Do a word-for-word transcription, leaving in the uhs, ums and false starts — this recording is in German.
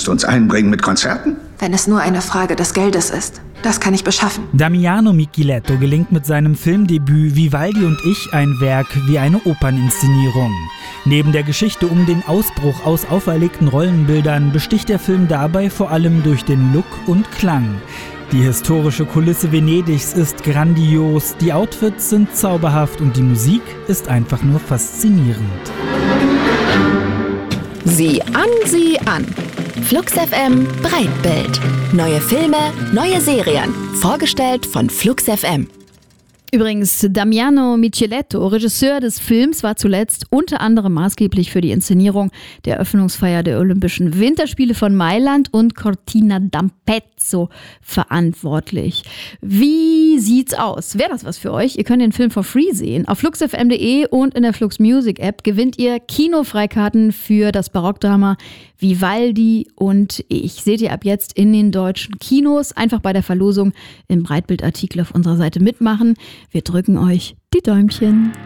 Kannst du uns einbringen mit Konzerten? Wenn es nur eine Frage des Geldes ist. Das kann ich beschaffen. Damiano Micheletto gelingt mit seinem Filmdebüt Vivaldi und ich ein Werk wie eine Operninszenierung. Neben der Geschichte um den Ausbruch aus auferlegten Rollenbildern besticht der Film dabei vor allem durch den Look und Klang. Die historische Kulisse Venedigs ist grandios, die Outfits sind zauberhaft und die Musik ist einfach nur faszinierend. Sieh an, sieh an. Flux F M Breitbild. Neue Filme, neue Serien. Vorgestellt von Flux F M. Übrigens, Damiano Micheletto, Regisseur des Films, war zuletzt unter anderem maßgeblich für die Inszenierung der Eröffnungsfeier der Olympischen Winterspiele von Mailand und Cortina d'Ampezzo verantwortlich. Wie sieht's aus? Wäre das was für euch? Ihr könnt den Film for free sehen. Auf flux f m punkt d e und in der Flux Music App gewinnt ihr Kinofreikarten für das Barockdrama Vivaldi und ich. Seht ihr ab jetzt in den deutschen Kinos. Einfach bei der Verlosung im Breitbildartikel auf unserer Seite mitmachen. Wir drücken euch die Däumchen.